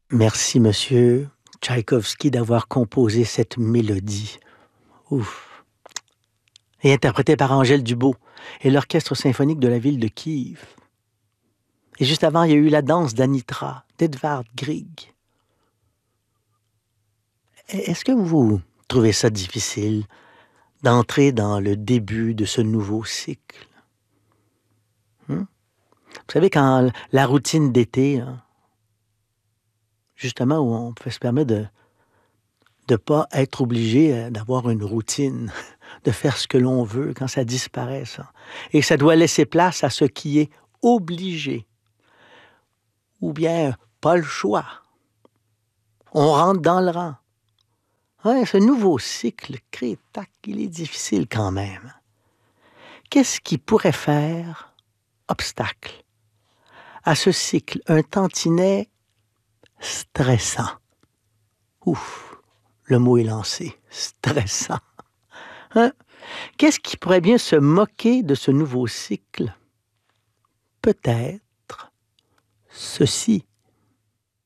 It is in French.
Merci, monsieur Tchaïkovski, d'avoir composé cette mélodie. Ouf! Et interprétée par Angèle Dubois et l'Orchestre symphonique de la ville de Kiev. Et juste avant, il y a eu la danse d'Anitra, d'Edvard Grieg. Est-ce que vous trouvez ça difficile d'entrer dans le début de ce nouveau cycle? Vous savez, quand la routine d'été, hein, justement, où on peut se permettre de ne pas être obligé d'avoir une routine, de faire ce que l'on veut quand ça disparaît, ça. Et ça doit laisser place à ce qui est obligé. Ou bien pas le choix. On rentre dans le rang. Ouais, ce nouveau cycle, tac, il est difficile quand même. Qu'est-ce qui pourrait faire obstacle à ce cycle, un tantinet stressant? Ouf, le mot est lancé, stressant. Hein? Qu'est-ce qui pourrait bien se moquer de ce nouveau cycle? Peut-être ceci.